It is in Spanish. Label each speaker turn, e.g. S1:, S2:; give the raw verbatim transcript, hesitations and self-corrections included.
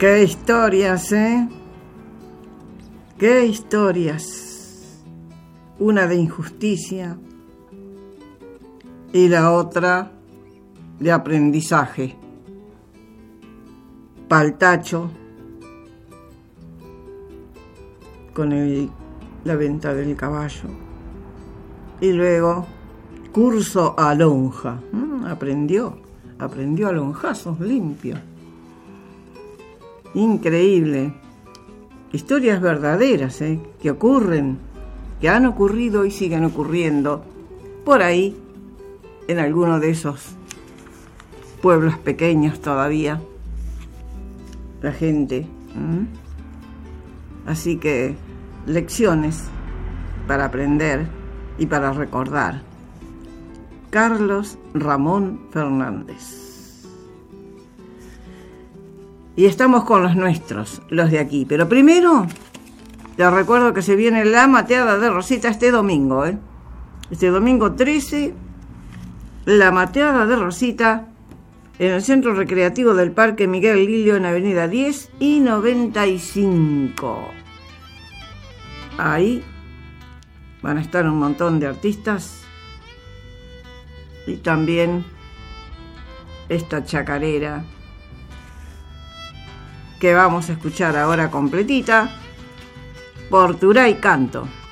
S1: Qué historias, ¿eh? Qué historias. Una de injusticia y la otra de aprendizaje. Paltacho con el, la venta del caballo. Y luego curso a lonja. Mm, aprendió, aprendió a lonjazos limpios. Increíble. Historias verdaderas, ¿eh? Que ocurren, que han ocurrido y siguen ocurriendo por ahí, en alguno de esos pueblos pequeños todavía. La gente. ¿Mm? Así que lecciones para aprender y para recordar. Carlos Ramón Fernández. Y estamos con los nuestros, los de aquí. Pero primero, te recuerdo que se viene la mateada de Rosita este domingo, ¿eh? Este domingo trece, la mateada de Rosita en el Centro Recreativo del Parque Miguel Lillo en Avenida diez y noventa y cinco. Ahí van a estar un montón de artistas y también esta chacarera que vamos a escuchar ahora completita por Turay Canto.